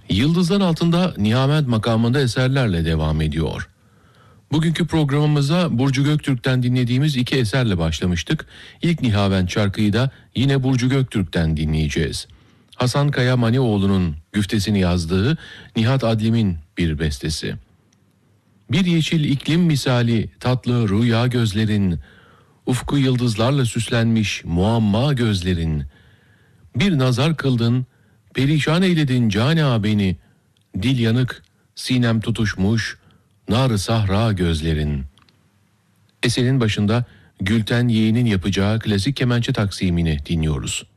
Yıldızlar Altında Nihavend makamında eserlerle devam ediyor. Bugünkü programımıza Burcu Göktürk'ten dinlediğimiz iki eserle başlamıştık. İlk Nihavend şarkıyı da yine Burcu Göktürk'ten dinleyeceğiz. Hasan Kaya Manioğlu'nun güftesini yazdığı Nihat Adlim'in bir bestesi. Bir yeşil iklim misali tatlı rüya gözlerin, ufku yıldızlarla süslenmiş muamma gözlerin, bir nazar kıldın, perişan eyledin cana beni, dil yanık, sinem tutuşmuş, nar-ı sahra gözlerin. Eserin başında Gülten Yeğen'in yapacağı klasik kemençe taksimini dinliyoruz.